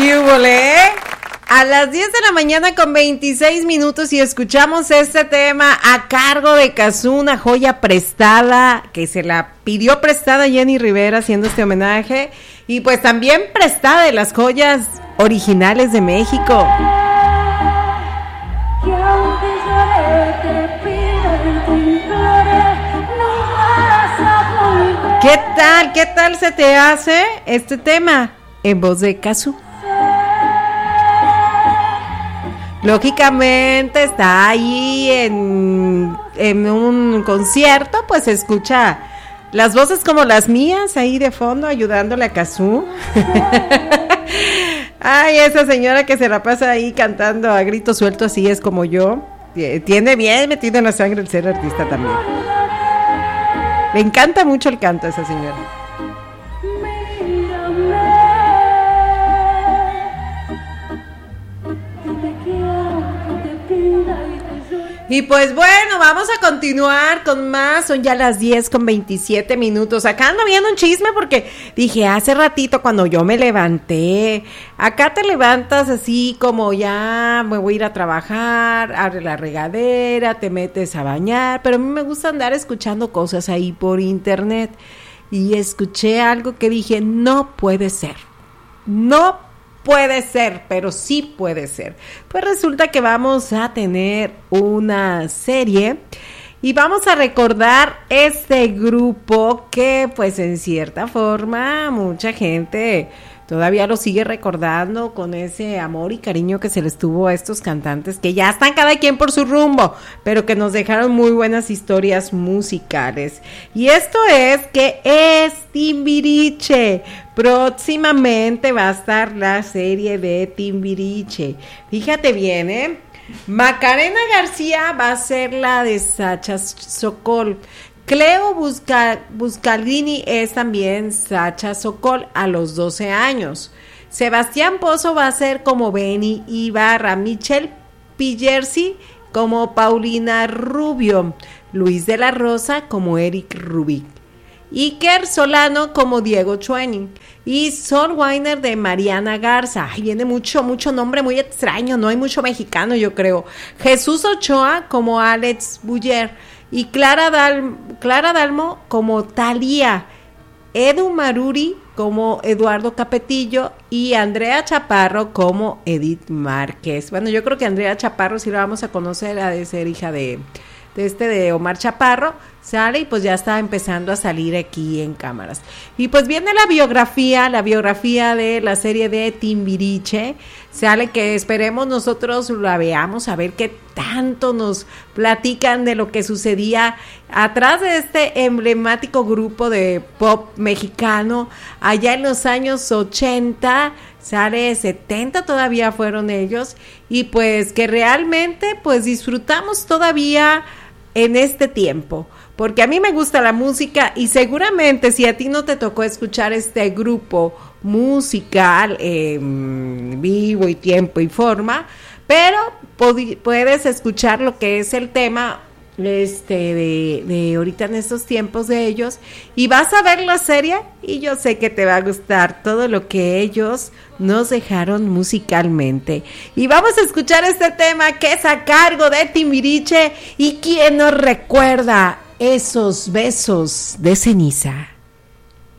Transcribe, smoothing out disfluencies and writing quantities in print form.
¿Qué huele? A las 10 de la mañana con 26 minutos y escuchamos este tema a cargo de Cazzu, una joya prestada, que se la pidió prestada Jenny Rivera haciendo este homenaje, y pues también prestada de las joyas originales de México. ¿Qué tal se te hace este tema en voz de Cazzu? Lógicamente está ahí en un concierto, pues escucha las voces como las mías ahí de fondo ayudándole a Cazzu. Ay, esa señora que se la pasa ahí cantando a grito suelto, así es como yo. Tiene bien metido en la sangre el ser artista también. Le encanta mucho el canto a esa señora. Y pues bueno, vamos a continuar con más, son ya las 10 con 27 minutos, acá ando viendo un chisme porque dije hace ratito cuando yo me levanté, acá te levantas así como ya me voy a ir a trabajar, abre la regadera, te metes a bañar, pero a mí me gusta andar escuchando cosas ahí por internet y escuché algo que dije no puede ser, puede ser, pero sí puede ser. Pues resulta que vamos a tener una serie y vamos a recordar este grupo que pues en cierta forma mucha gente todavía lo sigue recordando con ese amor y cariño que se les tuvo a estos cantantes que ya están cada quien por su rumbo, pero que nos dejaron muy buenas historias musicales. Y esto es que es Timbiriche. Próximamente va a estar la serie de Timbiriche. Fíjate bien, Macarena García va a ser la de Sacha Sokol. Cleo Buscaldini es también Sacha Sokol a los 12 años. Sebastián Pozo va a ser como Benny Ibarra. Michelle Pillersi como Paulina Rubio. Luis de la Rosa como Eric Rubik. Iker Solano como Diego Schwenning. Y Sol Weiner de Mariana Garza. Ay, viene mucho nombre muy extraño, no hay mucho mexicano yo creo. Jesús Ochoa como Alex Buller. Y Clara Dalmo como Thalía, Edu Maruri como Eduardo Capetillo y Andrea Chaparro como Edith Márquez. Bueno, yo creo que Andrea Chaparro sí la vamos a conocer, ha de ser hija de Omar Chaparro, sale y pues ya está empezando a salir aquí en cámaras. Y pues viene la biografía de la serie de Timbiriche, sale que esperemos nosotros la veamos, a ver qué tanto nos platican de lo que sucedía atrás de este emblemático grupo de pop mexicano, allá en los años 80, sale 70 todavía fueron ellos, y pues que realmente pues disfrutamos todavía en este tiempo, porque a mí me gusta la música y seguramente si a ti no te tocó escuchar este grupo musical en vivo y tiempo y forma, pero puedes escuchar lo que es el tema de ahorita en estos tiempos de ellos y vas a ver la serie y yo sé que te va a gustar todo lo que ellos nos dejaron musicalmente. Y vamos a escuchar este tema que es a cargo de Timbiriche y quien nos recuerda esos besos de ceniza.